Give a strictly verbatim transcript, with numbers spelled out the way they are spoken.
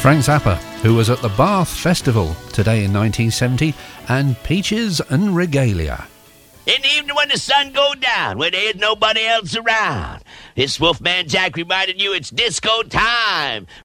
Frank Zappa, who was at the Bath Festival today in nineteen seventy, and Peaches and Regalia. In the evening when the sun go down, when there's nobody else around, this Wolfman Jack reminding you it's disco time